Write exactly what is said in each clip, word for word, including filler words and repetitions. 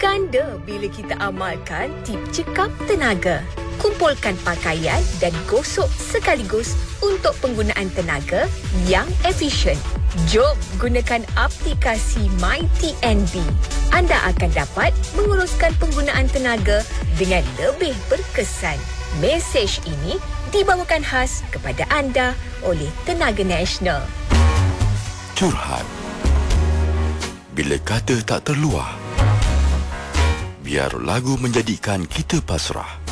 Tanda bila kita amalkan tip cekap tenaga. Kumpulkan pakaian dan gosok sekaligus untuk penggunaan tenaga yang efisien. Jom gunakan aplikasi MyTNB. Anda akan dapat menguruskan penggunaan tenaga dengan lebih berkesan. Mesej ini dibawakan khas kepada anda oleh Tenaga Nasional. Curhat. Bila kata tak terluah, biar lagu menjadikan kita pasrah.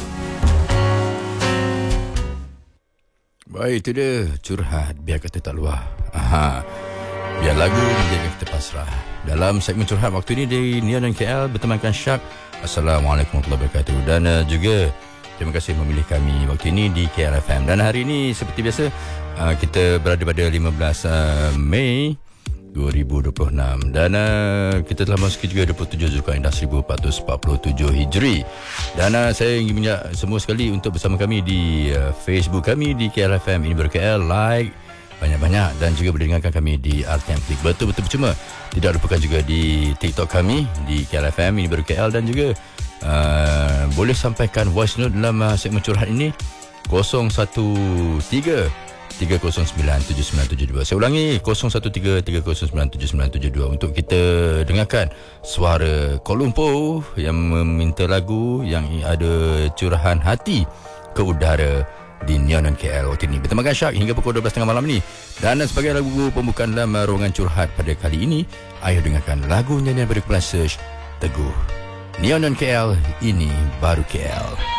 Baik, itu dia curhat biar kata tak luah. Aha. Biar lagu menjadikan kita pasrah. Dalam segmen curhat waktu ini di Neon dan K L bertemankan Syak. Assalamualaikum warahmatullahi wabarakatuh. Dan uh, juga terima kasih memilih kami waktu ini di K L F M. Dan hari ini seperti biasa uh, kita berada pada lima belas uh, Mei dua ribu dua puluh enam. Dan uh, kita telah memasuki juga dua puluh tujuh Zulkaidah seribu empat ratus empat puluh tujuh Hijri. Dan uh, saya ingin minta semua sekali untuk bersama kami di uh, Facebook kami di K L F M ini ber K L, like banyak-banyak, dan juga boleh dengarkan kami di R T M Klik. Betul-betul percuma. Tidak lupakan juga di TikTok kami di K L F M ini ber K L, dan juga uh, boleh sampaikan voice note dalam uh, segmen curhat ini kosong satu tiga tiga kosong sembilan tujuh sembilan tujuh dua. Saya ulangi, kosong satu tiga tiga kosong sembilan tujuh sembilan tujuh dua untuk kita dengarkan suara Kuala Lumpur yang meminta lagu yang ada curahan hati ke udara di Neon dan K L waktu ini. Bertemankan Syak hingga pukul dua belas tiga puluh malam ini. Dan sebagai lagu pembukaan dalam ruangan curhat pada kali ini, ayo dengarkan lagu nyanyian daripada Kepala Search, Teguh. Neon dan K L, ini baru K L.